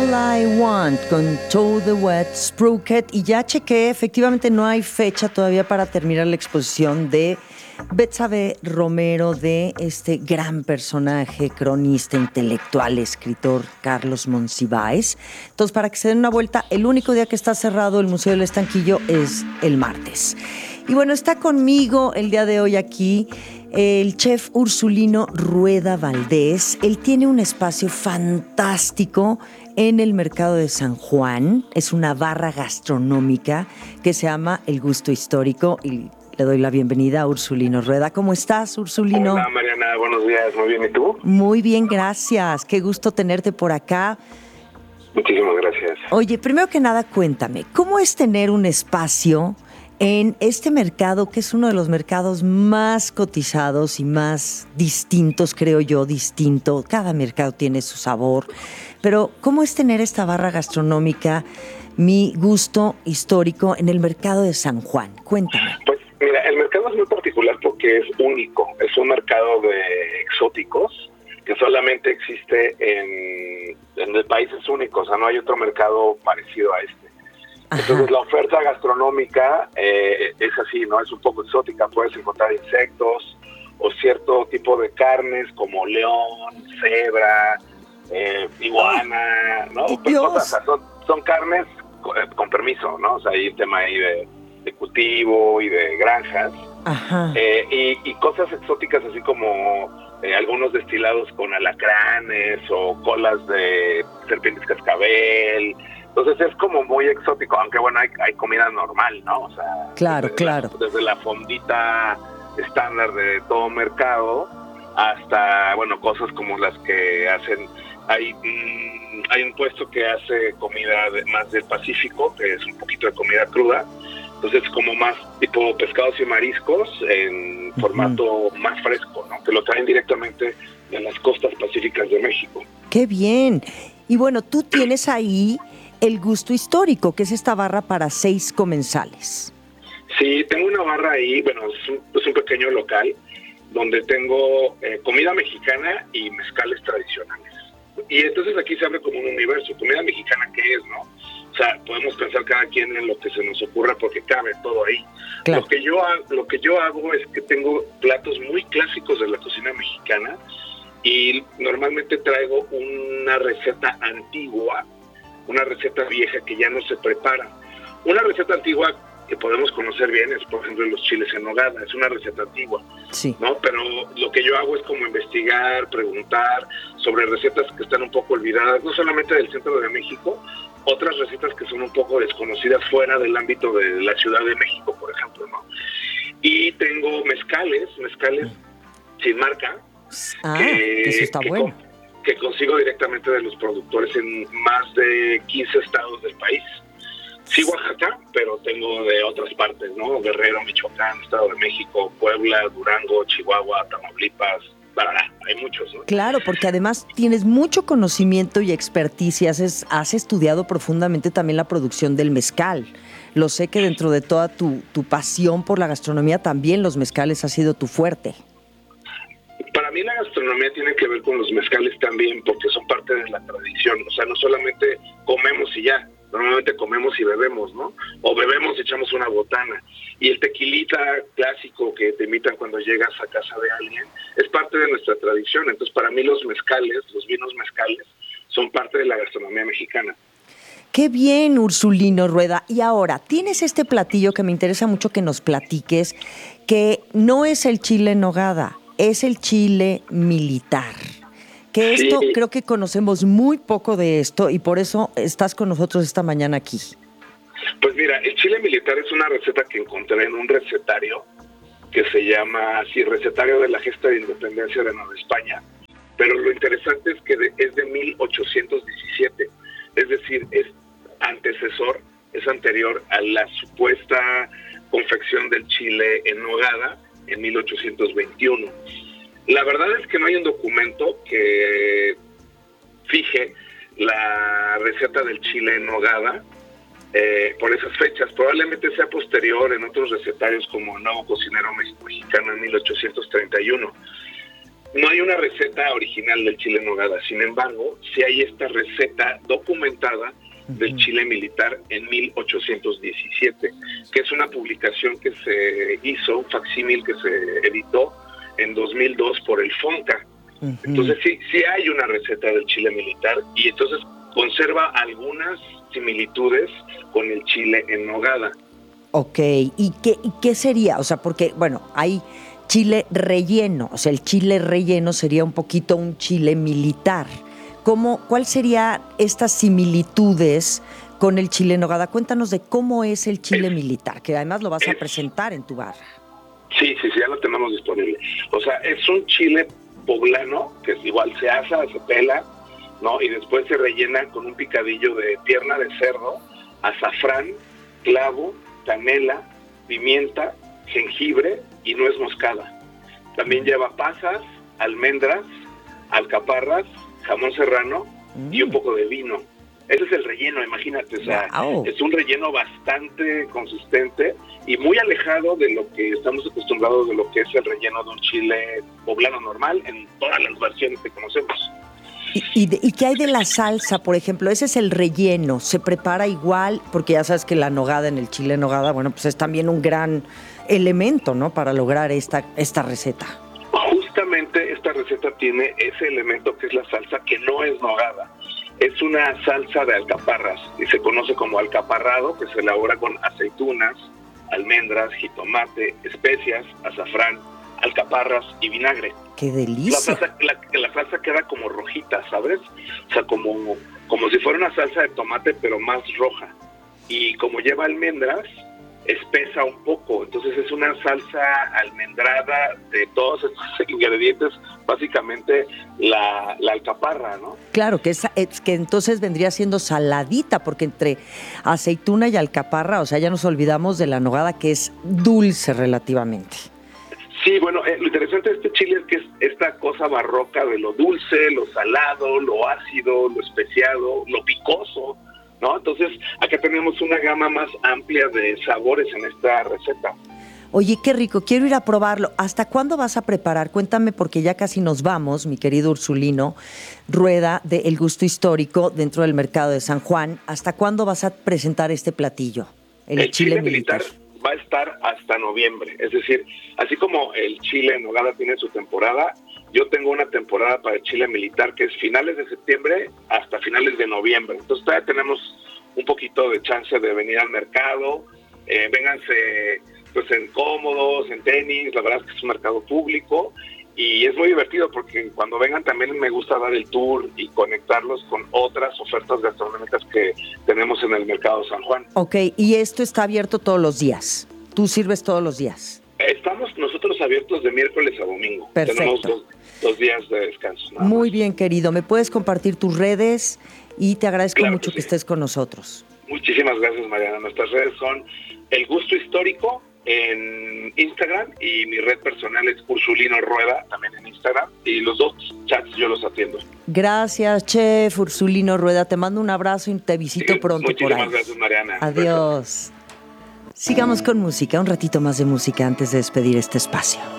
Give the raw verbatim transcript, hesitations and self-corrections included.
All I Want con Toe the Wet Sprocket. Y ya chequé, efectivamente no hay fecha todavía para terminar la exposición de Betsabe Romero, de este gran personaje, cronista, intelectual, escritor Carlos Monsiváis. Entonces, para que se den una vuelta, el único día que está cerrado el Museo del Estanquillo es el martes. Y bueno, está conmigo el día de hoy aquí el chef Ursulino Rueda Valdés. Él tiene un espacio fantástico en el mercado de San Juan. Es una barra gastronómica que se llama El Gusto Histórico. Y le doy la bienvenida a Ursulino Rueda. ¿Cómo estás, Ursulino? Hola, Mariana. Buenos días. Muy bien. ¿Y tú? Muy bien, gracias. Qué gusto tenerte por acá. Muchísimas gracias. Oye, primero que nada, cuéntame, ¿cómo es tener un espacio en este mercado, que es uno de los mercados más cotizados y más distintos, creo yo, distinto? Cada mercado tiene su sabor, pero ¿cómo es tener esta barra gastronómica, Mi Gusto Histórico, en el mercado de San Juan? Cuéntame. Pues mira, el mercado es muy particular porque es único. Es un mercado de exóticos que solamente existe en, en el país, es único. O sea, no hay otro mercado parecido a este. Ajá. Entonces la oferta gastronómica eh, es así, ¿no? Es un poco exótica. Puedes encontrar insectos o cierto tipo de carnes como león, cebra, eh, iguana, ¿no? Pues, o sea, son, son carnes con, con permiso, ¿no? O sea, hay un tema ahí de, de cultivo y de granjas. Ajá. Eh, y, y cosas exóticas así como eh, algunos destilados con alacranes o colas de serpientes cascabel. Entonces es como muy exótico, aunque bueno, hay, hay comida normal, ¿no? O sea, claro, desde claro. La, desde la fondita estándar de todo mercado hasta, bueno, cosas como las que hacen. Hay, mmm, hay un puesto que hace comida de, más del Pacífico, que es un poquito de comida cruda. Entonces como más tipo pescados y mariscos en uh-huh. formato más fresco, ¿no? Que lo traen directamente de las costas pacíficas de México. ¡Qué bien! Y bueno, tú tienes ahí El Gusto Histórico, que es esta barra para seis comensales. Sí, tengo una barra ahí, bueno, es un, es un pequeño local donde tengo eh, comida mexicana y mezcales tradicionales. Y entonces aquí se abre como un universo. ¿Comida mexicana qué es, no? O sea, podemos pensar cada quien en lo que se nos ocurra porque cabe todo ahí. Claro. Lo que yo lo que yo hago es que tengo platos muy clásicos de la cocina mexicana y normalmente traigo una receta antigua, una receta vieja que ya no se prepara. Una receta antigua que podemos conocer bien es, por ejemplo, los chiles en nogada. Es una receta antigua, sí, ¿no? Pero lo que yo hago es como investigar, preguntar sobre recetas que están un poco olvidadas, no solamente del centro de México, otras recetas que son un poco desconocidas fuera del ámbito de la Ciudad de México, por ejemplo, ¿no? Y tengo mezcales, mezcales mm. sin marca, ah, que, eso está que, bueno. con, que consigo directamente de los productores en más de quince estados del país. Sí, Oaxaca, pero tengo de otras partes, ¿no? Guerrero, Michoacán, Estado de México, Puebla, Durango, Chihuahua, Tamaulipas, Paraná, hay muchos, ¿no? Claro, porque además tienes mucho conocimiento y expertise y has, has estudiado profundamente también la producción del mezcal. Lo sé que dentro de toda tu, tu pasión por la gastronomía también los mezcales ha sido tu fuerte. Para mí la gastronomía tiene que ver con los mezcales también porque son parte de la tradición. O sea, no solamente comemos y ya. Normalmente comemos y bebemos, ¿no? O bebemos y echamos una botana. Y el tequilita clásico que te invitan cuando llegas a casa de alguien es parte de nuestra tradición. Entonces, para mí los mezcales, los vinos mezcales, son parte de la gastronomía mexicana. ¡Qué bien, Ursulino Rueda! Y ahora, tienes este platillo que me interesa mucho que nos platiques, que no es el chile en nogada, es el chile militar. Que esto, sí. Creo que conocemos muy poco de esto y por eso estás con nosotros esta mañana aquí. Pues mira, el chile militar es una receta que encontré en un recetario que se llama así, Recetario de la Gesta de Independencia de Nueva España, pero lo interesante es que de, es de mil ochocientos diecisiete, es decir, es antecesor, es anterior a la supuesta confección del chile en nogada en mil ochocientos veintiuno. La verdad es que no hay un documento que fije la receta del chile en nogada eh, por esas fechas. Probablemente sea posterior en otros recetarios como Nuevo Cocinero Mexicano en mil ochocientos treinta y uno. No hay una receta original del chile en nogada, sin embargo, sí hay esta receta documentada del uh-huh. chile militar en mil ochocientos diecisiete, que es una publicación que se hizo, un facsímil que se editó en dos mil dos por el FONCA. Uh-huh. Entonces sí, sí hay una receta del chile militar y entonces conserva algunas similitudes con el chile en nogada. Ok, ¿y qué, y qué sería? O sea, porque, bueno, hay chile relleno, o sea, el chile relleno sería un poquito un chile militar. ¿Cómo, cuál sería estas similitudes con el chile en nogada? Cuéntanos de cómo es el chile es, militar, que además lo vas es, a presentar en tu barra. Sí, sí, sí, ya lo tenemos disponible. O sea, es un chile poblano, que es igual se asa, se pela, ¿no? Y después se rellena con un picadillo de pierna de cerdo, azafrán, clavo, canela, pimienta, jengibre y nuez moscada. También lleva pasas, almendras, alcaparras, jamón serrano mm. y un poco de vino. Ese es el relleno, imagínate, o sea, wow. es un relleno bastante consistente y muy alejado de lo que estamos acostumbrados de lo que es el relleno de un chile poblano normal en todas las versiones que conocemos. ¿Y, y, de, ¿Y qué hay de la salsa, por ejemplo? Ese es el relleno, ¿se prepara igual? Porque ya sabes que la nogada en el chile en nogada, bueno, pues es también un gran elemento, ¿no? Para lograr esta, esta receta. Justamente esta receta tiene ese elemento que es la salsa que no es nogada. Es una salsa de alcaparras y se conoce como alcaparrado, que se elabora con aceitunas, almendras, jitomate, especias, azafrán, alcaparras y vinagre. ¡Qué delicia! La salsa, la, la salsa queda como rojita, ¿sabes? O sea, como, como si fuera una salsa de tomate, pero más roja. Y como lleva almendras, espesa un poco. Entonces es una salsa almendrada de todos estos ingredientes, básicamente la, la alcaparra, ¿no? Claro, que, es, es que entonces vendría siendo saladita, porque entre aceituna y alcaparra, o sea, ya nos olvidamos de la nogada, que es dulce relativamente. Sí, bueno, eh, lo interesante de este chile es que es esta cosa barroca de lo dulce, lo salado, lo ácido, lo especiado, lo picoso, ¿no? Entonces, acá tenemos una gama más amplia de sabores en esta receta. Oye, qué rico, quiero ir a probarlo. ¿Hasta cuándo vas a preparar? Cuéntame, porque ya casi nos vamos, mi querido Ursulino Rueda, de El Gusto Histórico, dentro del mercado de San Juan. ¿Hasta cuándo vas a presentar este platillo? El, el chile, chile militar. militar va a estar hasta noviembre. Es decir, así como el chile en nogada tiene su temporada, yo tengo una temporada para el chile militar que es finales de septiembre hasta finales de noviembre. Entonces todavía tenemos un poquito de chance de venir al mercado. Eh, vénganse pues en cómodos, en tenis, la verdad es que es un mercado público y es muy divertido porque cuando vengan también me gusta dar el tour y conectarlos con otras ofertas gastronómicas que tenemos en el mercado San Juan. Ok, y esto está abierto todos los días. ¿Tú sirves todos los días? Estamos nosotros abiertos de miércoles a domingo. Perfecto. Tenemos dos, dos días de descanso. Muy bien, querido. ¿Me puedes compartir tus redes? Y te agradezco claro mucho que, sí. que estés con nosotros. Muchísimas gracias, Mariana. Nuestras redes son El Gusto Histórico en Instagram y mi red personal es Ursulino Rueda, también en Instagram, y los dos chats yo los atiendo. Gracias, chef Ursulino Rueda. Te mando un abrazo y te visito sí, pronto por ahí. Muchísimas gracias, Mariana. Adiós. Gracias. Sigamos con música, un ratito más de música antes de despedir este espacio.